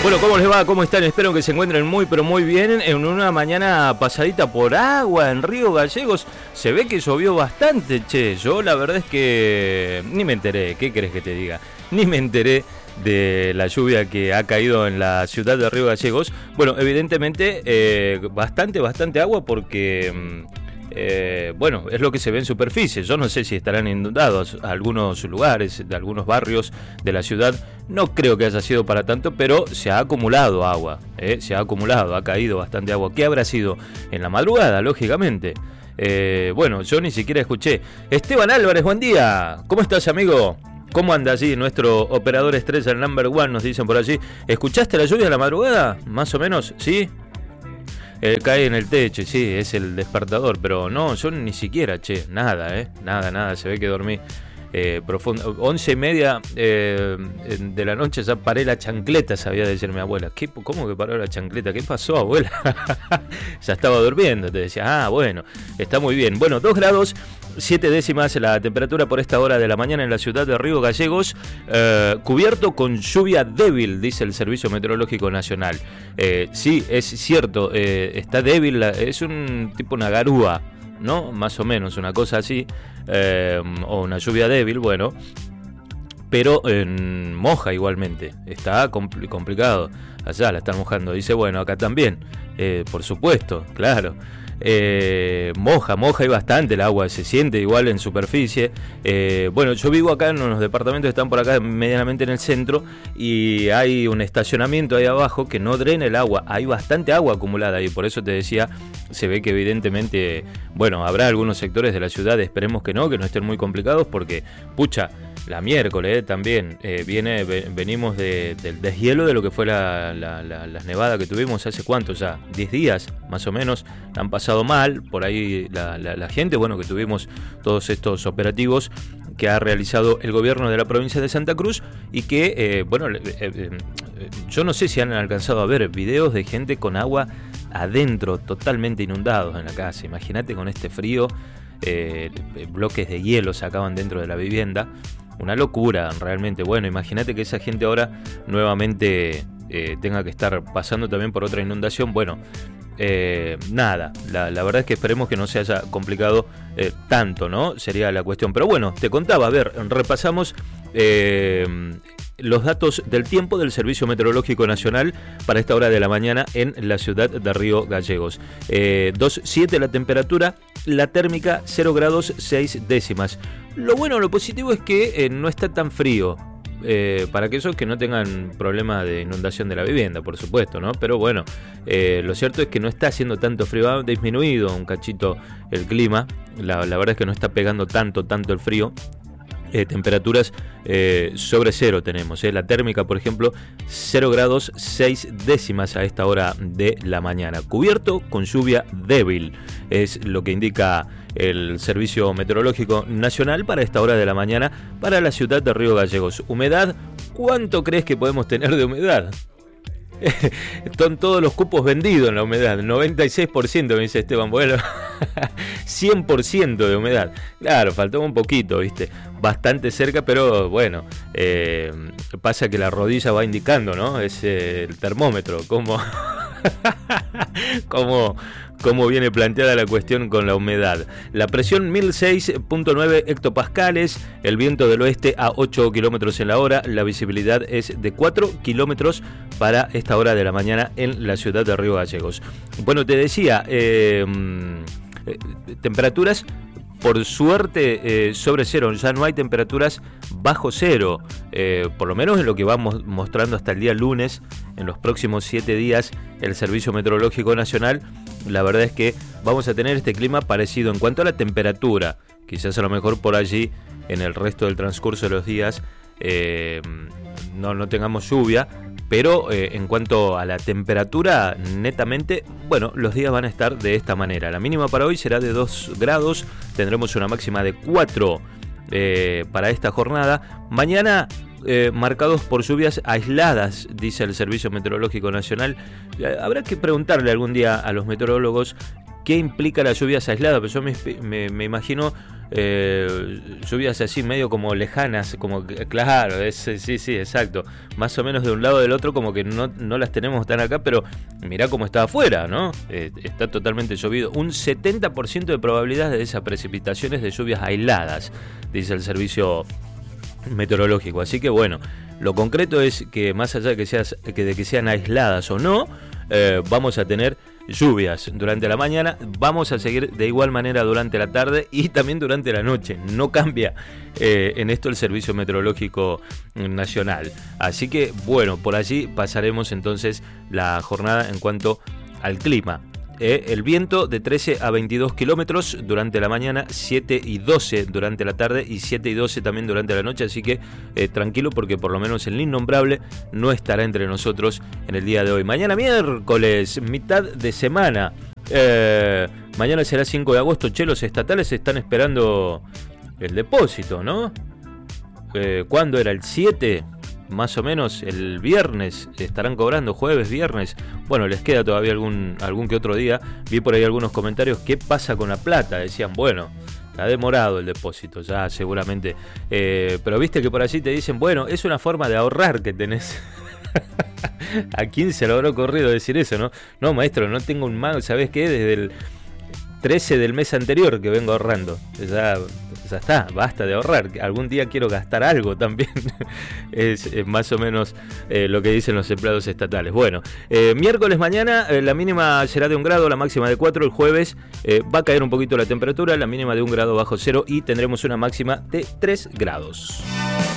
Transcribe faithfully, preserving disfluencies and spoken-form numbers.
Bueno, ¿cómo les va? ¿Cómo están? Espero que se encuentren muy, pero muy bien. En una mañana pasadita por agua en Río Gallegos. Se ve que llovió bastante, che. Yo la verdad es que ni me enteré. ¿Qué querés que te diga? Ni me enteré de la lluvia que ha caído en la ciudad de Río Gallegos. Bueno, evidentemente eh, bastante, bastante agua porque... Eh, bueno, es lo que se ve en superficie. Yo no sé si estarán inundados algunos lugares de algunos barrios de la ciudad. No creo que haya sido para tanto, pero se ha acumulado agua, eh, se ha acumulado, ha caído bastante agua. ¿Qué habrá sido? En la madrugada, lógicamente. Eh, bueno, yo ni siquiera escuché. Esteban Álvarez, buen día. ¿Cómo estás, amigo? ¿Cómo anda allí nuestro operador estrella, el number one, nos dicen por allí? ¿Escuchaste la lluvia en la madrugada? Más o menos, ¿sí? Eh, cae en el techo, sí, es el despertador, pero no, yo ni siquiera, che, nada, eh, nada, nada, se ve que dormí eh, profundo. Once y media eh, de la noche ya paré la chancleta, sabía decir mi abuela. ¿Qué, ¿Cómo que paró la chancleta? ¿Qué pasó, abuela? Ya estaba durmiendo, te decía, ah, bueno, está muy bien. Bueno, dos grados, siete décimas la temperatura por esta hora de la mañana en la ciudad de Río Gallegos, eh, cubierto con lluvia débil, dice el Servicio Meteorológico Nacional. Eh, sí, es cierto, eh, está débil, es un tipo una garúa, ¿no? Más o menos, una cosa así, eh, o una lluvia débil, bueno, pero eh, moja igualmente, está compl- complicado, allá la están mojando, dice, bueno, acá también, eh, por supuesto, claro. Eh, moja, moja y bastante el agua, se siente igual en superficie. Eh, bueno, yo vivo acá en unos departamentos que están por acá medianamente en el centro y hay un estacionamiento ahí abajo que no drena el agua, hay bastante agua acumulada y por eso te decía, se ve que evidentemente, bueno, habrá algunos sectores de la ciudad, esperemos que no, que no estén muy complicados porque, pucha, la miércoles eh, también eh, viene, venimos de, del deshielo de lo que fue la, la, la, las nevadas que tuvimos hace cuánto ya, diez días más o menos, han pasado mal por ahí la, la, la gente, bueno, que tuvimos todos estos operativos que ha realizado el gobierno de la provincia de Santa Cruz y que, eh, bueno, eh, eh, yo no sé si han alcanzado a ver videos de gente con agua adentro, totalmente inundados en la casa, imagínate con este frío, eh, bloques de hielo se acaban dentro de la vivienda. Una locura, realmente. Bueno, imagínate que esa gente ahora nuevamente eh, tenga que estar pasando también por otra inundación. Bueno, eh, nada, la, la verdad es que esperemos que no se haya complicado eh, tanto, ¿no? Sería la cuestión. Pero bueno, te contaba, a ver, repasamos eh, los datos del tiempo del Servicio Meteorológico Nacional para esta hora de la mañana en la ciudad de Río Gallegos. Eh, dos coma siete la temperatura, la térmica cero grados seis décimas. Lo bueno, lo positivo es que eh, no está tan frío. Eh, para aquellos que no tengan problema de inundación de la vivienda, por supuesto, ¿no? Pero bueno, eh, lo cierto es que no está haciendo tanto frío, ha disminuido un cachito el clima, la, la verdad es que no está pegando tanto, tanto el frío. Eh, temperaturas eh, sobre cero tenemos, eh. La térmica, por ejemplo, cero grados seis décimas a esta hora de la mañana. Cubierto con lluvia débil, es lo que indica el Servicio Meteorológico Nacional para esta hora de la mañana para la ciudad de Río Gallegos. Humedad, ¿cuánto crees que podemos tener de humedad? Están todos los cupos vendidos en la humedad, noventa y seis por ciento me dice Esteban, bueno, cien por ciento de humedad, claro, faltaba un poquito, viste, bastante cerca, pero bueno, eh, pasa que la rodilla va indicando, ¿no? Es eh, el termómetro, como... como... cómo viene planteada la cuestión con la humedad. La presión mil seis punto nueve hectopascales, el viento del oeste a ocho kilómetros en la hora, la visibilidad es de cuatro kilómetros para esta hora de la mañana en la ciudad de Río Gallegos. Bueno, te decía, eh, eh, temperaturas por suerte eh, sobre cero, ya no hay temperaturas bajo cero, eh, por lo menos en lo que vamos mostrando hasta el día lunes, en los próximos siete días el Servicio Meteorológico Nacional. La verdad es que vamos a tener este clima parecido en cuanto a la temperatura, quizás a lo mejor por allí en el resto del transcurso de los días eh, no, no tengamos lluvia, pero eh, en cuanto a la temperatura netamente, bueno, los días van a estar de esta manera. La mínima para hoy será de dos grados, tendremos una máxima de cuatro eh, para esta jornada. Mañana eh, marcados por lluvias aisladas, dice el Servicio Meteorológico Nacional. Habrá que preguntarle algún día a los meteorólogos qué implica las lluvias aisladas, pero yo me, me, me imagino eh, lluvias así medio como lejanas, como claro, es, sí, sí, exacto, más o menos de un lado del otro, como que no, no las tenemos tan acá, pero mirá cómo está afuera, ¿no? Eh, está totalmente llovido, un setenta por ciento de probabilidad de esas precipitaciones de lluvias aisladas, dice el servicio meteorológico. Así que bueno, lo concreto es que más allá de que, seas, que, de que sean aisladas o no, eh, vamos a tener lluvias durante la mañana, vamos a seguir de igual manera durante la tarde y también durante la noche. No cambia eh, en esto el Servicio Meteorológico Nacional. Así que bueno, por allí pasaremos entonces la jornada en cuanto al clima. Eh, el viento de trece a veintidós kilómetros durante la mañana, siete y doce durante la tarde y siete y doce también durante la noche, así que eh, tranquilo porque por lo menos el innombrable no estará entre nosotros en el día de hoy. Mañana miércoles, mitad de semana, eh, mañana será cinco de agosto, che, los estatales están esperando el depósito, ¿no? Eh, ¿Cuándo era? ¿El siete? Más o menos el viernes estarán cobrando, jueves, viernes. Bueno, les queda todavía algún, algún que otro día. Vi por ahí algunos comentarios, ¿qué pasa con la plata? Decían, bueno, ha demorado el depósito ya seguramente. Eh, pero viste que por allí te dicen, bueno, es una forma de ahorrar que tenés. ¿A quién se le habrá ocurrido decir eso, no? No, maestro, no tengo un mango, ¿sabés qué? Desde el trece del mes anterior que vengo ahorrando. Ya, ya está, basta de ahorrar. Algún día quiero gastar algo también. es, es más o menos eh, lo que dicen los empleados estatales. Bueno, eh, miércoles mañana eh, la mínima será de un grado, la máxima de cuatro. El jueves eh, va a caer un poquito la temperatura, la mínima de un grado bajo cero y tendremos una máxima de tres grados.